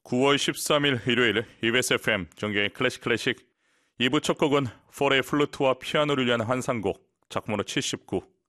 9월 13일 일요일 EBS FM 정경의 클래식 2부 첫 곡은 폴의 플루트와 피아노를 위한 환상곡 작품번호 79